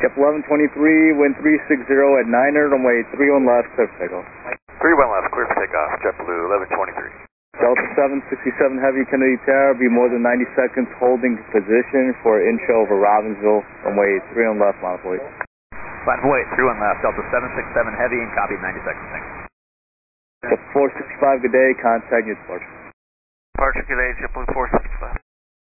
Jet 1123, wind 360 at 900, runway 31 left, clear for takeoff. 31 left, clear for takeoff, JetBlue 1123. Delta 767 Heavy, Kennedy Tower, be more than 90 seconds holding position for intro over Robbinsville, runway 31 left, line of voice. Line of voice, 31 left, Delta 767 Heavy, and copy 90 seconds, thanks. Jet 465, good day, contact your departure. Departure, good day, JetBlue 465.